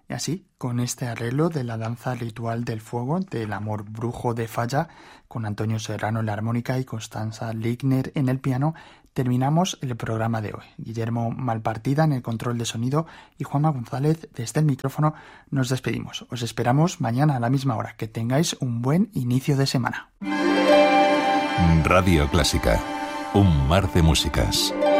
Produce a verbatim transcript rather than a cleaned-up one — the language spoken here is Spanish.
Y así, con este arreglo de la danza ritual del fuego, del amor brujo de Falla, con Antonio Serrano en la armónica y Constanza Ligner en el piano, terminamos el programa de hoy. Guillermo Malpartida en el control de sonido y Juanma González desde el micrófono. Nos despedimos. Os esperamos mañana a la misma hora. Que tengáis un buen inicio de semana. Radio Clásica, un mar de músicas.